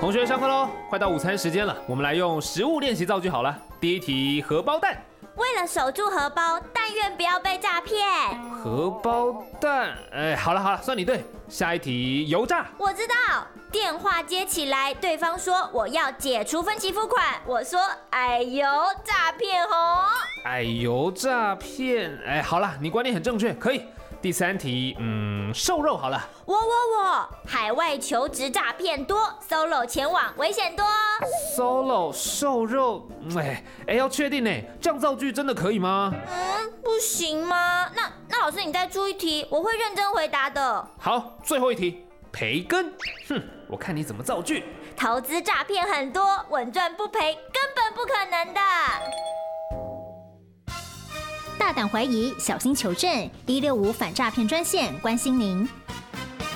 同学上课喽，快到午餐时间了，我们来用实物练习造句好了。第一题，荷包蛋。 为了守住荷包，但愿不要被诈骗。 荷包蛋，好了，算你对。下一题，油炸。 我知道，电话接起来，对方说我要解除分期付款，我说哎呦，诈骗哦。 哎呦，诈骗，好了，你观念很正确，可以。第三题，瘦肉好了。 我，海外求职诈骗多 ，solo 前往危险多。 solo 瘦肉，要确定呢，这样造句真的可以吗？ 不行吗？那老师你再出一题，我会认真回答的。 好，最后一题，培根。我看你怎么造句。 投资诈骗很多，稳赚不赔根本不可能的。 大胆怀疑，小心求证，165反诈骗专线关心您。